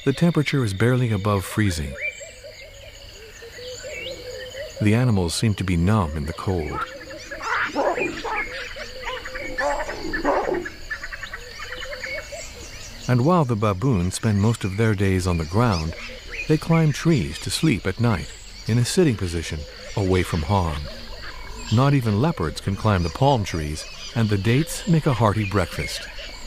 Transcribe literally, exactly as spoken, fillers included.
the temperature is barely above freezing. The animals seem to be numb in the cold. And while the baboons spend most of their days on the ground, they climb trees to sleep at night, in a sitting position, away from harm. Not even leopards can climb the palm trees, and the dates make a hearty breakfast.